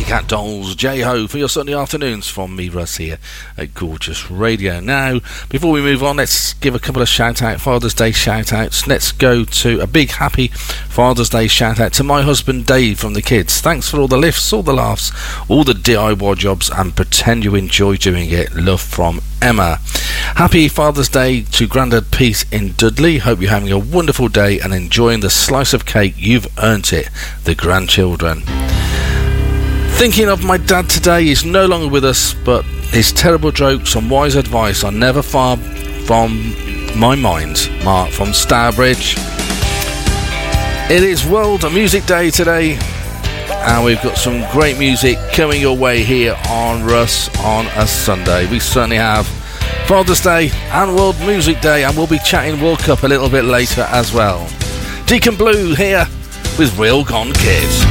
Pussycat Dolls, J-Ho for your Sunday afternoons from me, Russ, here at Gorgeous Radio. Now, before we move on, let's give a couple of shout-out, Father's Day shout-outs. Let's go to a big happy Father's Day shout-out to my husband Dave from the kids. Thanks for all the lifts, all the laughs, all the DIY jobs, and pretend you enjoy doing it. Love from Emma. Happy Father's Day to Grandad Pete in Dudley. Hope you're having a wonderful day and enjoying the slice of cake. You've earned it, the grandchildren. Thinking of my dad today. He's no longer with us, but his terrible jokes and wise advice are never far from my mind. Mark from Stourbridge. It is World Music Day today, and we've got some great music coming your way here on Russ on a Sunday. We certainly have Father's Day and World Music Day, and we'll be chatting World Cup a little bit later as well. Deacon Blue here with Real Gone Kids.